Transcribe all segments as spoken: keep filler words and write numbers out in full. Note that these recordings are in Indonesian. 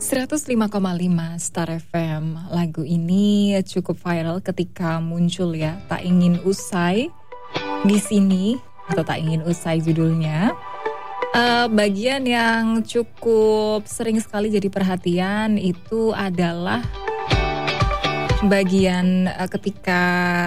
seratus lima koma lima Star F M. Lagu ini cukup viral ketika muncul ya. Tak ingin usai di sini atau tak ingin usai judulnya. Uh, bagian yang cukup sering sekali jadi perhatian itu adalah bagian uh, ketika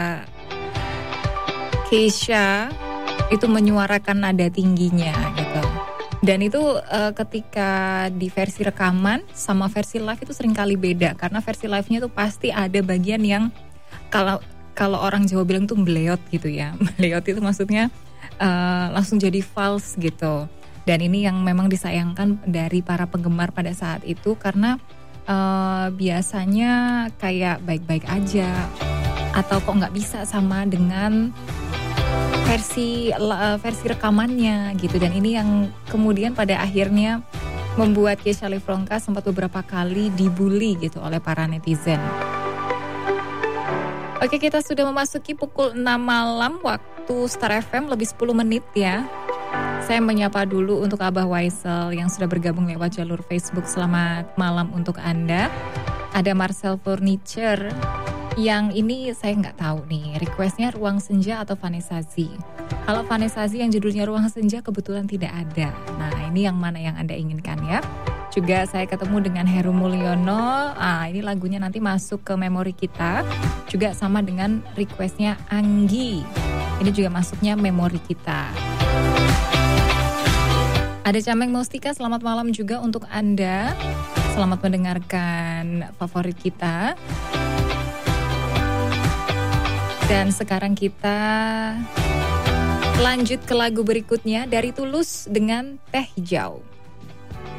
Kesha itu menyuarakan nada tingginya gitu. Dan itu uh, ketika di versi rekaman sama versi live itu sering kali beda. Karena versi live-nya itu pasti ada bagian yang kalau kalau orang Jawa bilang tuh mbleot gitu ya. Mbleot itu maksudnya uh, langsung jadi false gitu. Dan ini yang memang disayangkan dari para penggemar pada saat itu. Karena uh, biasanya kayak baik-baik aja. Atau kok gak bisa sama dengan versi uh, versi rekamannya gitu. Dan ini yang kemudian pada akhirnya membuat Kesha Livronka sempat beberapa kali dibully gitu oleh para netizen. Oke, kita sudah memasuki pukul enam malam waktu Star F M, lebih sepuluh menit ya. Saya menyapa dulu untuk Abah Waisel yang sudah bergabung lewat jalur Facebook. Selamat malam untuk Anda. Ada Marcel Furniture. Yang ini saya nggak tahu nih, requestnya Ruang Senja atau Vanesasi. Kalau Vanesasi yang judulnya Ruang Senja kebetulan tidak ada. Nah, ini yang mana yang Anda inginkan ya. Juga saya ketemu dengan Heru Mulyono. Ah, ini lagunya nanti masuk ke memori kita. Juga sama dengan requestnya Anggi. Ini juga masuknya memori kita. Ada Cameng Mustika, selamat malam juga untuk Anda. Selamat mendengarkan favorit kita. Dan sekarang kita lanjut ke lagu berikutnya dari Tulus dengan Teh Hijau.